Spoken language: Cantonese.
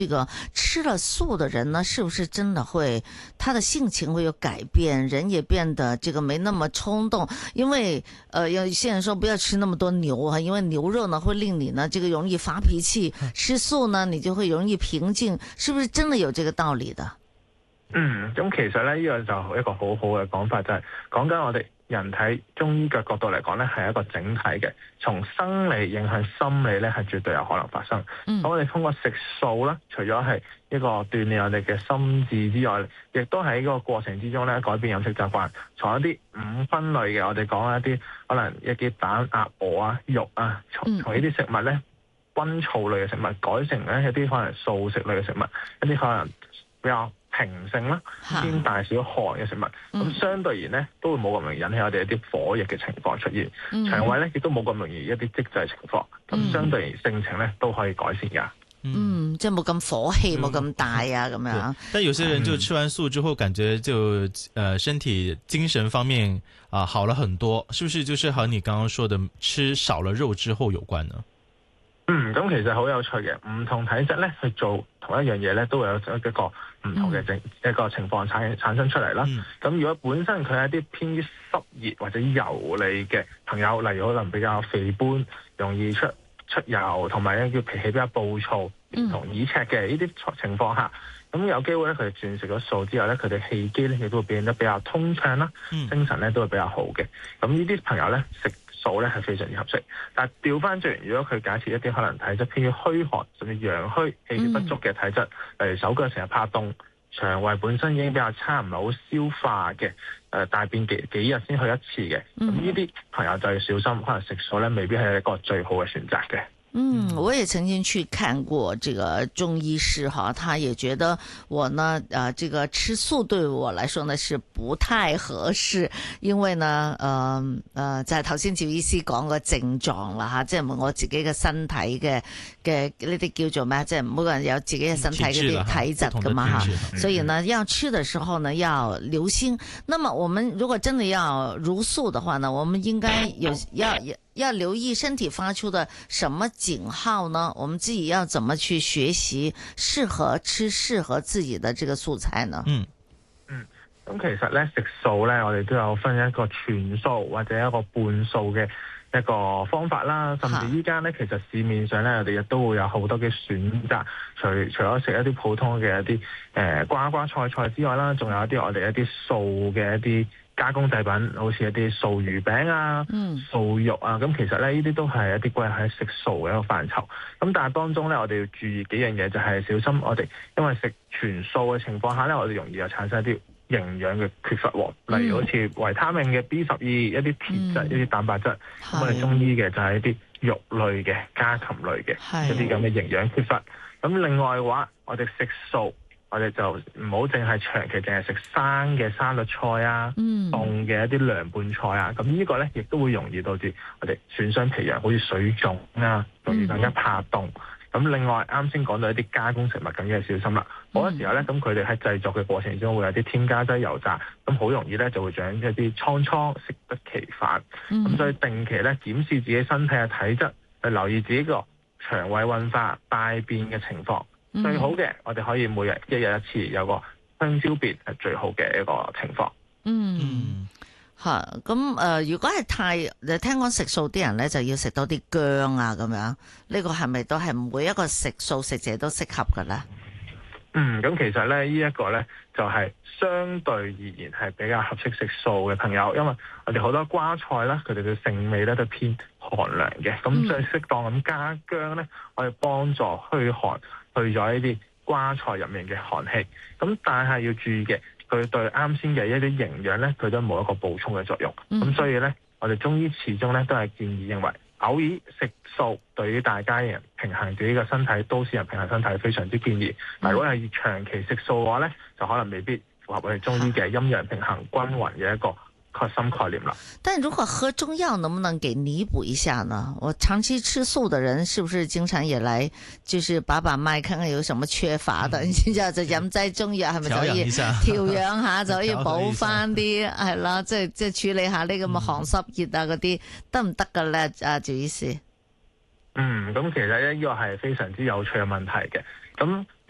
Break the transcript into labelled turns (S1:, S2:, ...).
S1: 这个吃了素的人呢，是不是真的会他的性情会有改变，人也变得这个没那么冲动？因为有些人说不要吃那么多牛啊，因为牛肉呢会令你呢这个容易发脾氣，吃素呢你就會容易平靜，是不是真的有這個道理的？
S2: 咁其實咧呢個就一個好好嘅講法，就係講緊我哋人體中醫嘅角度嚟講咧，係一個整體嘅，從生理影響心理咧係絕對有可能發生。咁我哋通過食素啦，除咗係一個鍛鍊我哋嘅心智之外，亦都喺個過程之中咧改變飲食習慣，從一啲五分類嘅，我哋講一啲可能一啲蛋、鴨、鵝啊、肉啊，從呢啲食物咧均燥類嘅食物改成咧一啲可能素食類嘅食物，一啲可能比較平性啦，偏大小寒嘅食物，咁相對而言咧都會冇咁容易引起我哋一啲火熱嘅情況出現，腸胃咧亦都冇咁容易一啲積滯情況，咁相對而性情咧都可以改善㗎。
S1: 即係冇咁火氣，冇咁大啊咁樣。
S3: 但有些人就吃完素之後，感覺就身體精神方面好了很多，是不是就是和你剛剛說的吃少了肉之後有關呢？
S2: 咁其實好有趣嘅，唔同體質咧去做同一樣嘢咧，都會有一個唔同嘅一個情況產生出嚟啦。咁如果本身佢係一啲偏於濕熱或者油膩嘅朋友，例如可能比較肥胖、容易出油，同埋咧叫脾氣比較暴躁、同耳赤嘅呢啲情況下，咁有機會咧佢哋轉食咗素之後咧，佢哋氣機咧亦都會變得比較通暢啦，精神咧都會比較好嘅。咁呢啲朋友咧食素咧係非常之合適，但係調翻轉，如果佢假設一啲可能體質偏於虛寒甚至陽虛、氣血不足嘅體質，例如手腳成日怕凍、腸胃本身已經比較差，唔係好消化嘅，大便幾日先去一次嘅，咁呢啲朋友就要小心，可能食素咧未必係一個最好嘅選擇嘅。
S1: 我也曾經去看過這個中醫師哈，他也覺得我呢，這個吃素對我來說呢是不太合適，因為呢，就係頭先趙醫師講個症狀啦吓，即係我自己嘅身體嘅呢啲叫做咩？即係每個人有自己嘅身體嗰啲體質噶嘛吓，所以呢，要吃的時候呢要留心。那麼我們如果真的要茹素的話呢，我們應該要留意身體發出的什麼警號呢？我們自己要怎麼去學習適合自己的這個素菜呢？
S2: 咁其實咧食素咧，我哋都有分一個全素或者一個半素嘅一個方法啦。甚至依家咧，其實市面上咧，我哋亦都會有好多嘅選擇。除咗食一啲普通嘅一啲瓜菜之外啦，仲有一啲我哋一啲素嘅一啲加工製品，好似一啲素魚餅啊、素肉啊，咁其實咧呢啲都係一啲歸喺食素嘅一個範疇。咁但係當中咧，我哋要注意幾樣嘢，就係小心我哋因為食全素嘅情況下咧，我哋容易有產生一啲營養嘅缺乏喎，例如好似維他命嘅 B12、一啲鐵質、一啲蛋白質。咁我哋中醫嘅就係一啲肉類嘅、家禽類嘅一啲咁嘅營養缺乏。咁另外嘅話，我哋食素，我哋就唔好淨係長期淨係食生嘅沙律菜啊、凍嘅一啲涼拌菜啊，咁呢個咧亦都會容易導致我哋損傷脾陽，好似水腫啊，容易更加怕凍。咁另外啱先講到一啲加工食物，更加小心啦。好多時候咧，咁佢哋喺製作嘅過程中會有啲添加劑、油炸，咁好容易咧就會長一啲瘡，適得其反。咁所以定期咧檢視自己身體嘅體質，去留意自己個腸胃運化、大便嘅情況。最好嘅，我哋可以每日一日一次有個香蕉便係最好嘅一個情況。
S1: 咁如果係聽講食素啲人咧，就要食多啲薑啊咁樣，呢個係咪都係每一個食素食者都適合㗎咧？
S2: 咁其實咧呢一個咧就係相對而言係比較合適食素嘅朋友，因為我哋好多瓜菜啦，佢哋嘅性味咧都偏寒涼嘅，咁所以適當咁加薑咧，可以幫助驅寒，去咗呢啲瓜菜入面嘅寒氣。咁但係要注意嘅，佢對啱先嘅一啲營養咧，佢都冇一個補充嘅作用。咁所以咧，我哋中醫始終咧都係建議認為，偶爾食素對於大家人平衡自己嘅身體，都市人平衡身體非常之建議。但如果係長期食素嘅話咧，就可能未必符合我哋中醫嘅陰陽平衡均勻嘅一個核心概念啦。
S1: 但如果喝中藥，能不能給彌補一下呢？我長期吃素的人，是不是經常也來就是把脈，看看有什麼缺乏的？然之後就飲劑中藥，係咪就可以調養下，就可以補翻啲係啦？即係處理下呢咁嘅寒濕熱啊嗰啲，得唔得噶咧？啊，趙醫師。
S2: 咁其實呢個係非常之有趣嘅問題嘅。咁